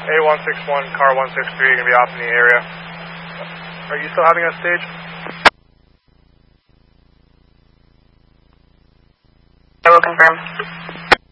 A161, car 163, going to be off in the area. Are you still having us stage? I will confirm.